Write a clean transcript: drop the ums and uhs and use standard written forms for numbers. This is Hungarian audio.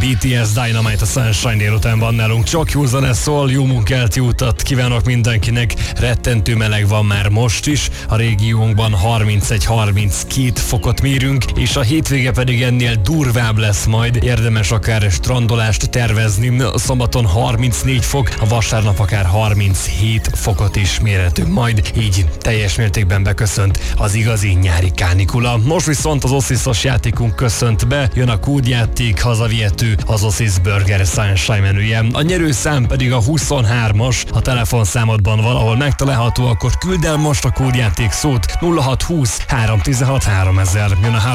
BTS Dynamite a Sunshine délután van nálunk. Csak jó zene szól, jó munkát, jó utat kívánok mindenkinek. Rettentő meleg van már most is. A régiónkban 31-32 fokot mérünk, és a hétvége pedig ennél durvább lesz majd. Érdemes akár strandolást tervezni. Szombaton 34 fok, a vasárnap akár 37 fokot is mérhetünk majd. Így teljes mértékben beköszönt az igazi nyári kánikula. Most viszont az Ossisos játékunk köszönt be, jön a kódjáték, hazavihető az Ossis Burger Sunshine menüje. A nyerőszám pedig a 23-as, a telefonszámodban valahol megtalálható, akkor küld el most a kódjáték szót 0620 316 3000. Jön a